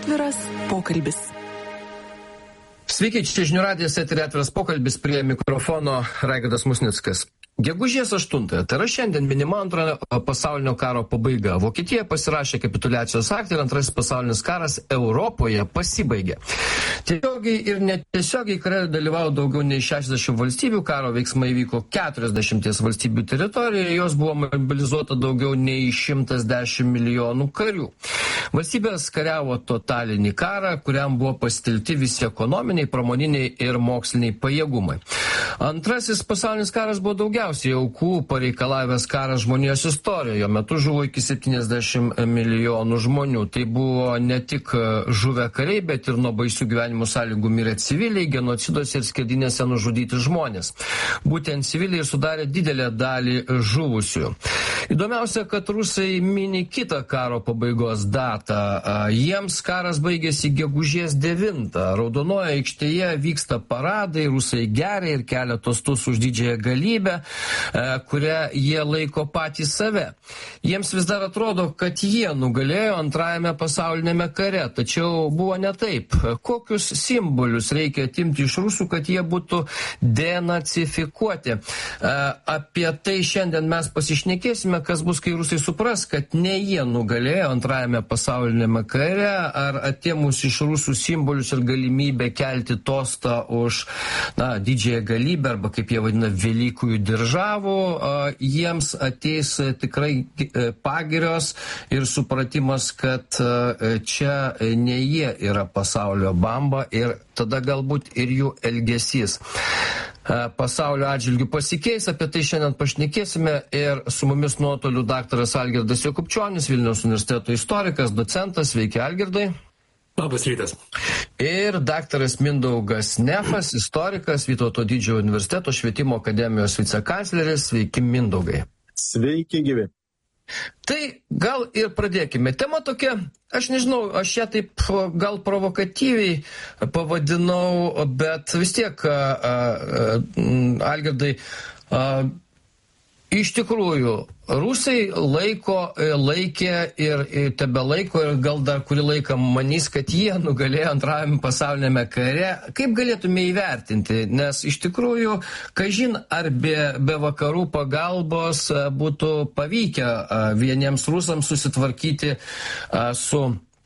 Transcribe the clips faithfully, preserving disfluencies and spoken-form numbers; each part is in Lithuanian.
Atviras pokalbis. Sveiki, čia žinių radijas, eteryje Atviras pokalbis, prie mikrofono Raigardas Musnickas. Gegužės aštuntąją, tai yra šiandien minima antrojo pasaulinio karo pabaiga. Vokietija pasirašė kapituliacijos aktą ir antrasis pasaulinis karas Europoje pasibaigė. Tiesiogiai ir netiesiogiai kare dalyvavo daugiau nei šešiasdešimt valstybių, karo veiksmai vyko keturiasdešimties valstybių teritorijoje, jos buvo mobilizuota daugiau nei šimtas dešimt milijonų karių. Valstybės kariavo totalinį karą, kuriam buvo pasitelkti visi ekonominiai, pramoniniai ir moksliniai pajėgumai. Antrasis pasaulinis karas buvo daugiausiai aukų pareikalavęs karas žmonijos istorijoje. Jo metu žuvo iki septyniasdešimt milijonų žmonių. Tai buvo ne tik žuvę kariai, bet ir nuo baisių gyvenimo sąlygų mirę civiliai, genociduose ir skerdynėse nužudyti žmonės. Būtent civiliai sudarė didelę dalį žuvusių. Įdomiausia, kad rusai mini kitą karo pabaigos datą. Jiems karas baigėsi gegužės devintą. Raudonoje aikštėje vyksta paradai, rusai geria ir kelia tostus už didžiąją galybę, kurią jie laiko patys save. Jiems vis dar atrodo, kad jie nugalėjo antrajame pasaulinėme kare, tačiau buvo ne taip. Kokius simbolius reikia atimti iš rusų, kad jie būtų denacifikuoti? Apie tai šiandien mes pasišnekėsime, kas bus, kai rusai supras, kad ne jie nugalėjo antrajame pasaulinėme kare, ar atėmus iš rusų simbolius ir galimybę kelti tostą už na, didžiąją galybę, arba kaip jie vadina Velykųjų diržavų, jiems ateis tikrai pagirios ir supratimas, kad čia ne jie yra pasaulio bamba ir tada galbūt ir jų elgesys pasaulio atžvilgių pasikeis. Apie tai šiandien pašnekėsime ir su mumis nuotoliu daktaras Algirdas Jakubčionis, Vilniaus universiteto istorikas, docentas. Sveiki, Algirdai. Labas rytas. Ir daktaras Mindaugas Nefas, istorikas, Vytauto Didžiojo universiteto švietimo akademijos vicekancleris. Sveiki, Mindaugai. Sveiki, gyvi. Tai gal ir pradėkime. Tema tokia, aš nežinau, aš ją taip gal provokatyviai pavadinau, bet vis tiek, Algirdai, iš tikrųjų, rusai laiko, laikė ir, ir tebelaiko ir gal dar kurį laiką manys, kad jie nugalėjo antrajame pasaulinėme kare. Kaip galėtume įvertinti? Nes iš tikrųjų, kažin ar be, be vakarų pagalbos būtų pavykę vieniems rusams susitvarkyti su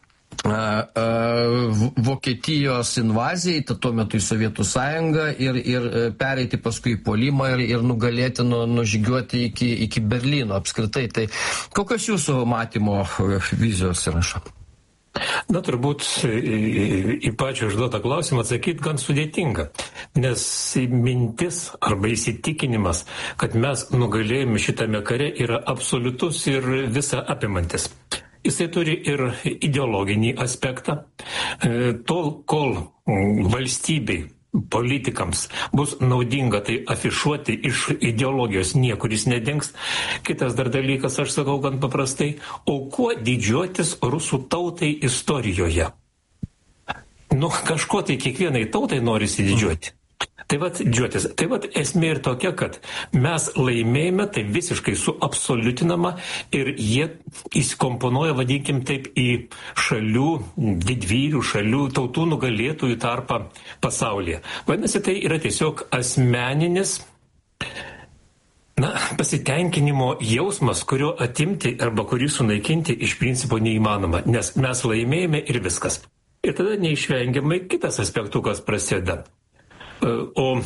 Vokietijos invazijai, tuo metu į Sovietų sąjungą ir, ir pereiti paskui į puolimą ir, ir nugalėti, nu, nužygiuoti iki, iki Berlyno apskritai. Tai kokios jūsų matymo vizijos įrašo? Na, turbūt į, į pačią užduotą klausimą atsakyti gan sudėtinga, nes mintis arba įsitikinimas, kad mes nugalėjome šitame kare, yra absoliutus ir visa apimantis. Jisai turi ir ideologinį aspektą. Tol, kol valstybei, politikams bus naudinga tai afišuoti, iš ideologijos niekuris nedings. Kitas dar dalykas, aš sakau gan paprastai, o kuo didžiuotis rusų tautai istorijoje? Nu, kažko tai kiekvienai tautai norisi didžiuoti. Tai vat, džiuotis, tai vat esmė ir tokia, kad mes laimėjome, tai visiškai suabsoliutinama ir jie įsikomponuoja, vadinkim taip, į šalių, didvyrių šalių, tautų nugalėtojų tarpą pasaulyje. Vadinasi, tai yra tiesiog asmeninis, na, pasitenkinimo jausmas, kurio atimti arba kurį sunaikinti iš principo neįmanoma, nes mes laimėjome ir viskas. Ir tada neišvengiamai kitas aspektukas prasideda. O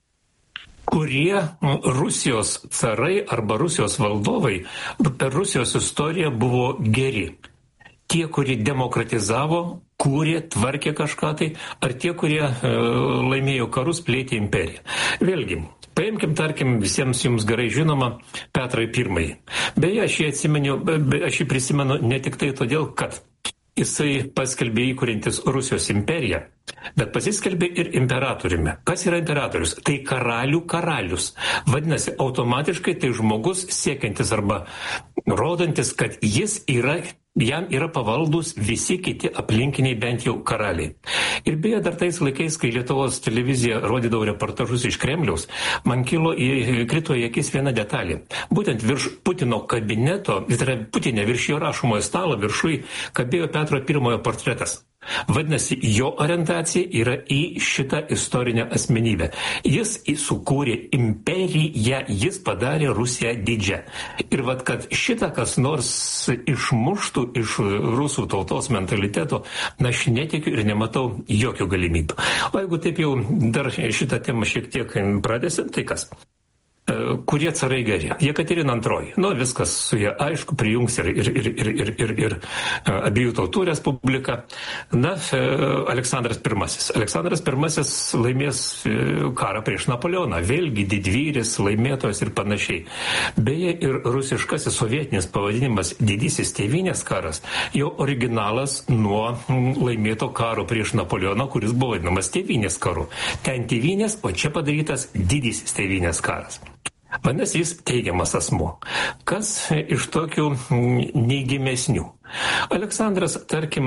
kurie Rusijos carai arba Rusijos valdovai per Rusijos istoriją buvo geri? Tie, kurie demokratizavo, kūrė, tvarkė kažką tai, ar tie, kurie e, laimėjo karus, plėtė imperiją? Vėlgi, paimkim, tarkim, visiems jums gerai žinoma Petrą Pirmąjį. Beje, aš jį atsimenu, aš jį prisimenu ne tik tai todėl, kad jisai paskelbė įkuriantis Rusijos imperiją, bet pasiskelbė ir imperatoriumi. Kas yra imperatorius? Tai karalių karalius. Vadinasi, automatiškai tai žmogus siekiantis arba rodantis, kad jis yra, jam yra pavaldus visi kiti aplinkiniai, bent jau karaliai. Ir beje, dar tais laikais, kai Lietuvos televizija rodydavo reportažus iš Kremliaus, man kilo į, krito į akis viena detalė. Būtent virš Putino kabineto, tai yra Putinė virš jo rašomojo stalo, viršui kabėjo Petro Pirmojo portretas. Vadinasi, jo orientacija yra į šitą istorinę asmenybę. Jis sukūrė imperiją, jis padarė Rusiją didžią. Ir vat, kad šitą kas nors išmuštų iš rusų tautos mentaliteto, na, aš netikiu ir nematau jokių galimybių. O jeigu taip jau dar šitą temą šiek tiek pradėsim, tai kas? Kurie carai geri? Jekaterina antroji. Nu, viskas su ja aišku, prijungs ir, ir, ir, ir, ir, ir, ir abiejų tautų respublika. Na, Aleksandras pirmasis. Aleksandras pirmasis laimės karą prieš Napoleoną. Vėlgi didvyris, laimėtojas ir panašiai. Beje, ir rusiškasis sovietinis pavadinimas Didysis tėvynės karas, jo originalas nuo laimėto karo prieš Napoleoną, kuris buvo vadinamas tėvynės karu. Ten tėvynės, o čia padarytas Didysis tėvynės karas. Vadinasi, jis teigiamas asmuo. Kas iš tokių neigiamesnių? Aleksandras, tarkim,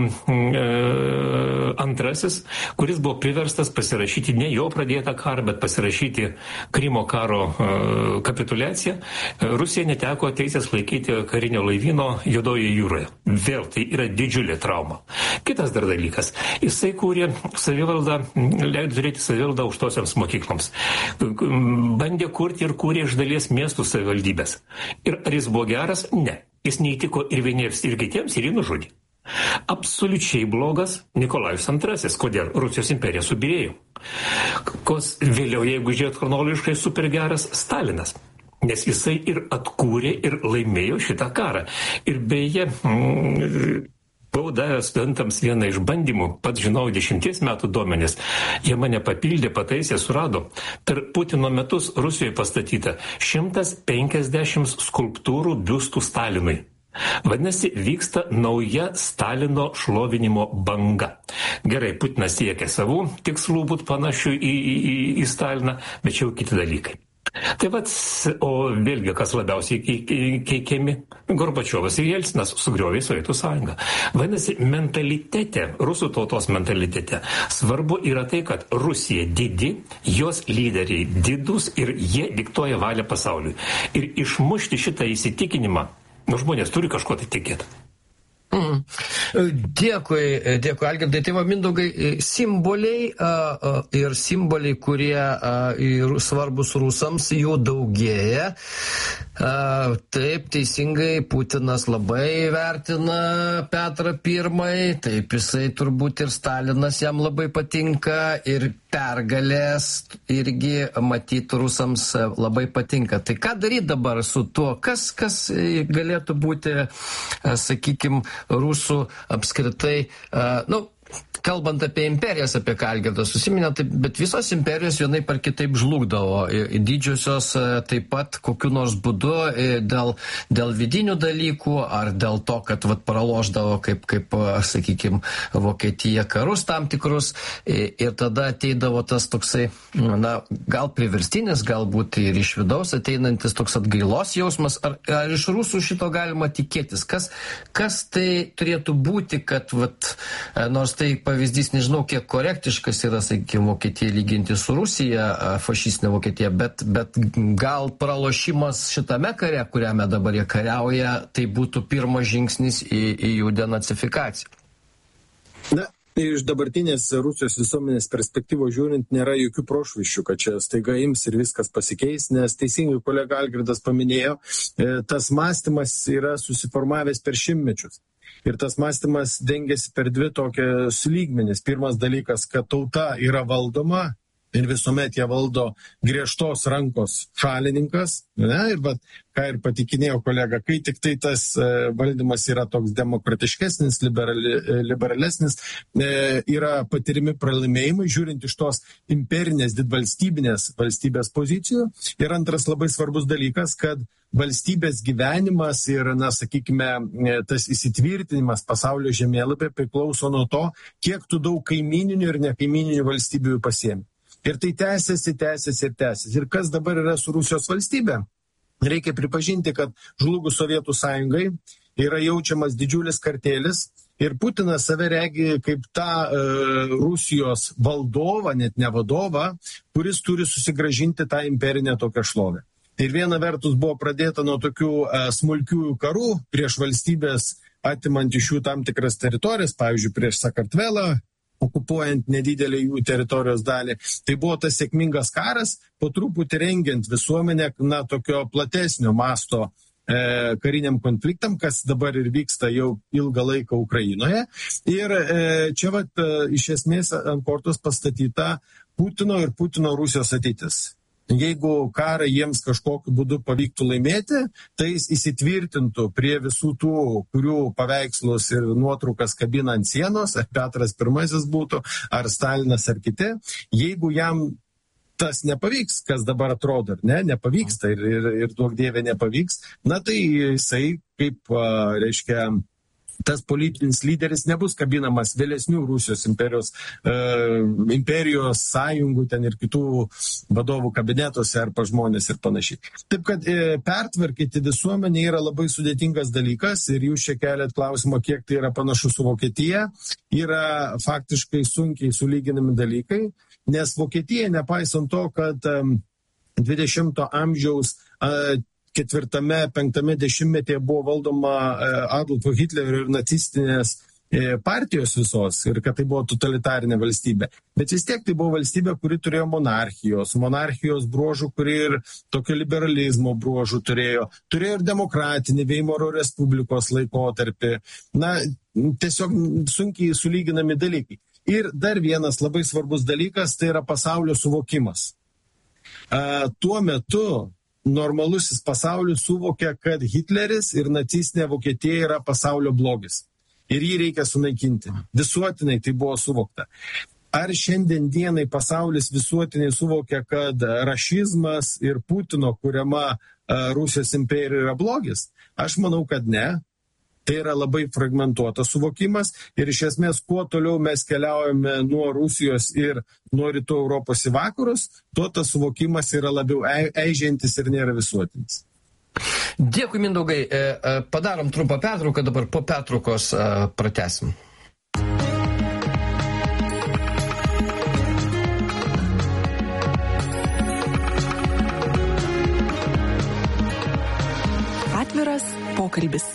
antrasis, kuris buvo priverstas pasirašyti ne jo pradėtą karą, bet pasirašyti Krymo karo kapituliaciją, Rusija neteko teisės laikyti karinio laivyno Juodojoje jūroje. Vėl tai yra didžiulė trauma. Kitas dar dalykas. Jisai kūrė savivaldą, leido turėti savivaldą aukštosiams mokykloms. Bandė kurti ir kūrė iš dalies miestų savivaldybės. Ir ar jis buvo geras? Ne. Jis neįtiko ir vieniems, ir kitiems, ir jį nužudė. Absoliučiai blogas Nikolajus antrasis. Kodėl? Rusijos imperija subyrėjo. Kos vėliau, jeigu žiūrėt chronologiškai, super geras Stalinas. Nes jisai ir atkūrė, ir laimėjo šitą karą. Ir beje, mm, buvau davęs studentams vieną iš bandymų, pats žinau dešimties metų duomenis, jie mane papildė, pataisė, surado. Per Putino metus Rusijoje pastatyta šimtas penkiasdešimt skulptūrų biustų Stalinui. Vadinasi, vyksta nauja Stalino šlovinimo banga. Gerai, Putinas siekia savų tikslų būt panašių į, į, į Staliną, bet čia jau kiti dalykai. Tai vat, o vėlgi, kas labiausiai keikiami, Gorbačiovas ir Jelcinas sugriovė Sovietų sąjungą. Vadinasi, mentalitete, rusų tautos mentalitete, svarbu yra tai, kad Rusija didi, jos lyderiai didus ir jie diktuoja valią pasauliui. Ir išmušti šitą įsitikinimą, nu, žmonės turi kažko tai tikėti. Mm. Dėkui, dėkui, Algirdai. Tai va, Mindaugai, simboliai a, a, ir simboliai, kurie a, ir svarbus rusams, jų daugėja. A, taip, teisingai, Putinas labai vertina Petrą Pirmąjį, taip, jisai turbūt ir Stalinas jam labai patinka, ir pergalės irgi matyti rusams labai patinka. Tai ką daryti dabar su tuo? Kas, kas galėtų būti, sakykime, rusų apskritai, uh, nu, kalbant apie imperijas, apie ką Algirdas susiminė, tai, bet visos imperijos vienai par kitaip žlugdavo. Didžiosios taip pat kokiu nors būdu dėl, dėl vidinių dalykų ar dėl to, kad vat, pralošdavo, kaip, kaip sakykime, Vokietija karus tam tikrus ir tada ateidavo tas toksai, na, gal priverstinis, galbūt ir iš vidaus ateinantis toks atgailos jausmas. Ar, ar iš rusų šito galima tikėtis? Kas, kas tai turėtų būti, kad vat, nors tai pavyzdys, nežinau, kiek korektiškas yra, sakykime, Vokietija lyginti su Rusija, fašistinė Vokietija, bet, bet gal pralošimas šitame kare, kuriame dabar jie kariauja, tai būtų pirmas žingsnis į, į jų denacifikaciją. Na, iš dabartinės Rusijos visuomenės perspektyvos žiūrint, nėra jokių prošvaisčių, kad čia staiga ims ir viskas pasikeis, nes teisingai kolega Algirdas paminėjo, tas mąstymas yra susiformavęs per šimtmečius. Ir tas mąstymas dengiasi per dvi tokias lygmenis. Pirmas dalykas, kad tauta yra valdoma ir visuomet ją valdo griežtos rankos šalininkas. Ne? Ir bet, ką ir patikinėjo kolega, kai tik tai tas e, valdymas yra toks demokratiškesnis, liberali, liberalesnis, e, yra patirimi pralaimėjimai, žiūrint iš tos imperinės, didvalstybinės valstybės pozicijų. Ir antras labai svarbus dalykas, kad valstybės gyvenimas ir, na, sakykime, tas įsitvirtinimas pasaulio žemėlapė priklauso nuo to, kiek tu daug kaimininių ir nekaimininių valstybių pasiemi. Ir tai tęsiasi, tęsiasi ir tęsiasi. Ir kas dabar yra su Rusijos valstybė? Reikia pripažinti, kad žlugus Sovietų sąjungai yra jaučiamas didžiulis kartėlis ir Putinas save regi kaip tą e, Rusijos valdovą, net ne vadovą, kuris turi susigražinti tą imperinę tokią šlovę. Ir viena vertus buvo pradėta nuo tokių e, smulkiųjų karų prieš valstybės atimant iš jų tam tikras teritorijas, pavyzdžiui, prieš Sakartvelą, okupuojant nedidelį jų teritorijos dalį. Tai buvo tas sėkmingas karas, po truputį rengiant visuomenę, na, tokio platesnio masto e, kariniam konfliktam, kas dabar ir vyksta jau ilgą laiką Ukrainoje. Ir e, čia vat, e, iš esmės ant kortos pastatyta Putino ir Putino Rusijos ateitis. Jeigu karą jiems kažkokiu būdu pavyktų laimėti, tai jis įsitvirtintų prie visų tų, kurių paveikslus ir nuotraukas kabina ant sienos, ar Petras Pirmasis būtų, ar Stalinas, ar kiti. Jeigu jam tas nepavyks, kas dabar atrodo, ne, nepavyksta ir, ir, ir duok dievė nepavyks, na tai jisai, kaip, reiškia, tas politinis lyderis nebus kabinamas vėlesnių Rusijos imperijos, e, imperijos sąjungų ten ir kitų vadovų kabinetuose ar pa žmonės ir panašiai. Taip kad e, pertvarkyti visuomenę yra labai sudėtingas dalykas ir jūs čia keliat klausimą, kiek tai yra panašu su Vokietija, yra faktiškai sunkiai sulyginami dalykai, nes Vokietija, nepaisant to, kad e, dvidešimto amžiaus e, ketvirtame, penktame dešimtmetyje buvo valdoma Adolfo Hitlerio ir nacistinės partijos visos ir kad tai buvo totalitarinė valstybė. Bet vis tiek tai buvo valstybė, kuri turėjo monarchijos, monarchijos bruožų, kuri ir tokio liberalizmo bruožų turėjo, turėjo ir demokratinį Veimaro Respublikos laikotarpį. Na, tiesiog sunkiai sulyginami dalykai. Ir dar vienas labai svarbus dalykas, tai yra pasaulio suvokimas. A, tuo metu normalusis pasaulis suvokia, kad Hitleris ir nacistinė Vokietija yra pasaulio blogis. Ir jį reikia sunaikinti. Visuotinai tai buvo suvokta. Ar šiandien dienai pasaulis visuotinai suvokia, kad rašizmas ir Putino kuriama Rusijos imperija yra blogis? Aš manau, kad ne. Tai yra labai fragmentuotas suvokimas ir iš esmės, kuo toliau mes keliaujame nuo Rusijos ir nuo rytų Europos į vakarus, tuo tas suvokimas yra labiau eižiantis ir nėra visuotinis. Dėkui, Mindaugai. Padarom trumpą pertrauką, dabar po pertraukos pratęsim. Atviras pokalbis.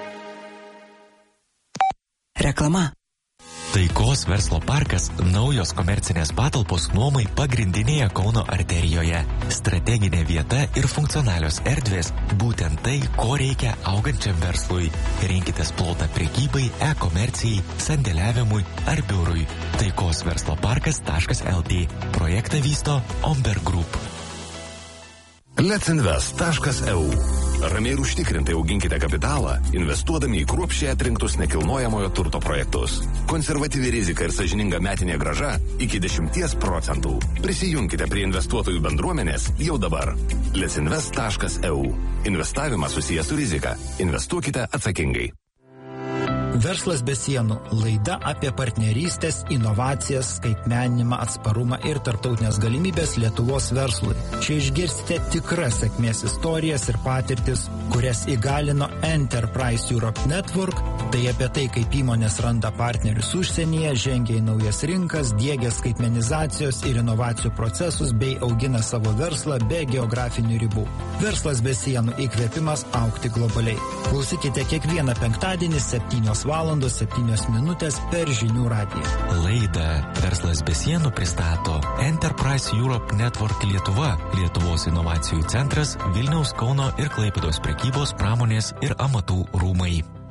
Reklama. Taikos verslo parkas – naujos komercinės patalpos nuomai pagrindinėje Kauno arterijoje. Strateginė vieta ir funkcionalios erdvės – būtent tai, ko reikia augančiam verslui. Rinkitės plotą prekybai, e-komercijai, sandėliavimui ar biurui. taikos verslo parkas taškas el tė. Projektą vysto Omberg Group. letsinvest taškas e u. Ramiai ir užtikrintai auginkite kapitalą, investuodami į kruopščiai atrinktus nekilnojamojo turto projektus. Konservatyvi rizika ir sąžininga metinė grąža iki dešimties procentų. Prisijunkite prie investuotojų bendruomenės jau dabar. letsinvest taškas e u. Investavimas susijęs su rizika. Investuokite atsakingai. Verslas be sienų – laida apie partnerystės, inovacijas, skaitmeninimą, atsparumą ir tarptautinės galimybės Lietuvos verslui. Čia išgirsite tikras sėkmės istorijas ir patirtis, kurias įgalino Enterprise Europe Network. Tai apie tai, kaip įmonės randa partnerius užsienyje, žengia į naujas rinkas, diegia skaitmenizacijos ir inovacijų procesus bei augina savo verslą be geografinių ribų. Verslas be sienų – įkvėpimas augti globaliai. Klausykite kiekvieną penktadienį septynios valandos septynios minutės per žinių radiją. Laidą Verslas be sienų pristato Enterprise Europe Network Lietuva, Lietuvos inovacijų centras, Vilniaus, Kauno ir Klaipėdos prekybos, pramonės ir amatų rūmai.